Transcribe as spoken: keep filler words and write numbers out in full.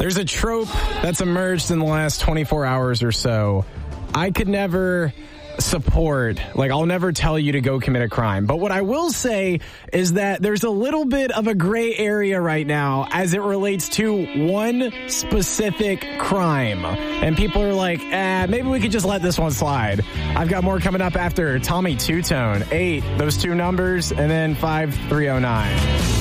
There's a trope that's emerged in the last twenty-four hours or so. I could never support, like I'll never tell you to go commit a crime. But what I will say is that there's a little bit of a gray area right now as it relates to one specific crime. And people are like, eh, maybe we could just let this one slide. I've got more coming up after Tommy Two Tone. Eight, those two numbers, and then five three oh nine.